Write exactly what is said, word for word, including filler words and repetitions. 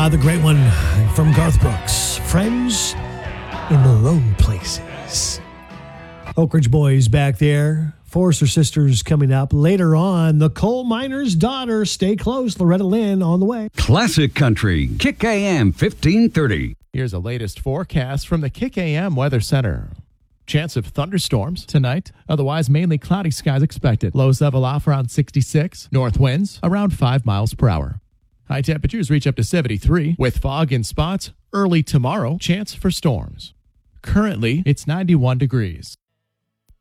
Uh, the great one from Garth Brooks. Friends in the Low Places. Oak Ridge Boys back there. Forrester Sisters coming up. Later on, the coal miner's daughter. Stay close. Loretta Lynn on the way. Classic Country. Kick A M fifteen thirty. Here's a latest forecast from the Kick A M Weather Center. Chance of thunderstorms tonight. Otherwise, mainly cloudy skies expected. Lows level off around sixty-six. North winds around five miles per hour. High temperatures reach up to seventy-three. With fog in spots, early tomorrow, chance for storms. Currently, it's ninety-one degrees.